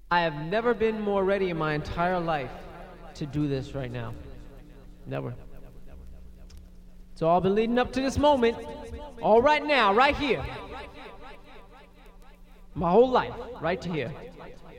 I have never been more ready in my entire life to do this right now. Never. So I've been leading up to this moment, all right now, right here. My whole life, right to here.